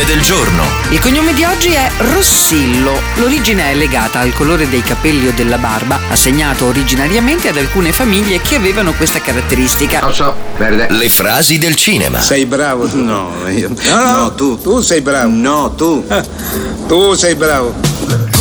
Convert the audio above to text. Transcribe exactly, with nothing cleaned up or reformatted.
cognome del giorno. Il cognome di oggi è Rossillo. L'origine è legata al colore dei capelli o della barba, assegnato originariamente ad alcune famiglie che avevano questa caratteristica. Lo so, verde. Le frasi del cinema. Sei bravo tu. No, io. No, no, No, tu. Tu sei bravo. No, tu. Tu sei bravo.